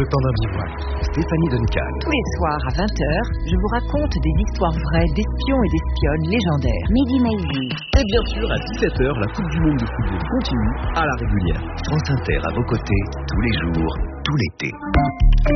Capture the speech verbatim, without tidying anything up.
le temps d'un bivouac. Stéphanie Duncan. Tous les soirs à vingt heures, je vous raconte des histoires vraies d'espions et d'espionnes légendaires. Mehdi Maizi. Et bien sûr, à dix-sept heures, la Coupe du Monde de football continue à la régulière. France Inter à vos côtés, tous les jours, tout l'été.